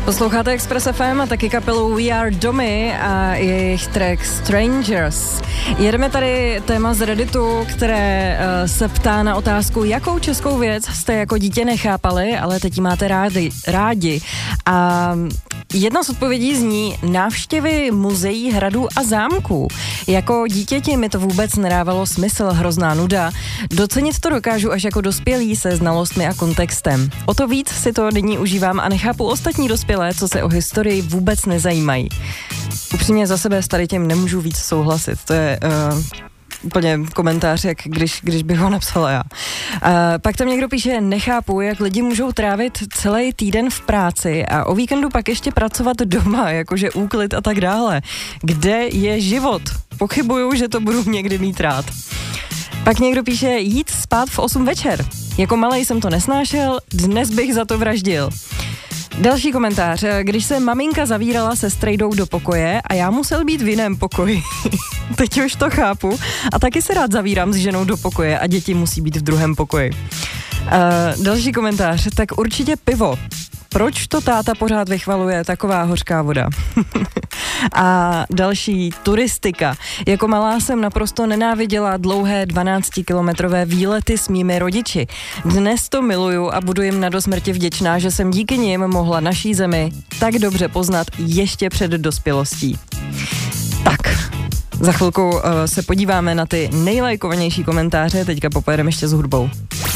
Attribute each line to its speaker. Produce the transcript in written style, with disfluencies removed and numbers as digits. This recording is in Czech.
Speaker 1: Posloucháte Express FM a taky kapelu We Are Domy a jejich track Strangers. Jedeme tady téma z Redditu, které se ptá na otázku, jakou českou věc jste jako dítě nechápali, ale teď ji máte rádi. A jedna z odpovědí zní návštěvy muzeí, hradů a zámků. Jako dítěti mi to vůbec nedávalo smysl, hrozná nuda. Docenit to dokážu až jako dospělý se znalostmi a kontextem. O to víc si to nyní užívám a nechápu ostatní dospělé, co se o historii vůbec nezajímají. Upřímně za sebe s tady tím nemůžu víc souhlasit. To je úplně komentář, jak když bych ho napsala já. Pak tam někdo píše, nechápu, jak lidi můžou trávit celý týden v práci a o víkendu pak ještě pracovat doma, jakože úklid a tak dále. Kde je život? Pochybuju, že to budu někdy mít rád. Pak někdo píše, jít spát v 8 večer. Jako malej jsem to nesnášel, dnes bych za to vraždil. Další komentář. Když se maminka zavírala se strejdou do pokoje a já musel být v jiném pokoji. Teď už to chápu. A taky se rád zavírám s ženou do pokoje a děti musí být v druhém pokoji. Další komentář. Tak určitě pivo. Proč to táta pořád vychvaluje, taková hořká voda? A další, turistika. Jako malá jsem naprosto nenáviděla dlouhé 12-kilometrové výlety s mými rodiči. Dnes to miluju a budu jim na dosmrti vděčná, že jsem díky nim mohla naší zemi tak dobře poznat ještě před dospělostí. Tak, za chvilku se podíváme na ty nejlajkovanější komentáře, teďka popojedeme ještě s hudbou.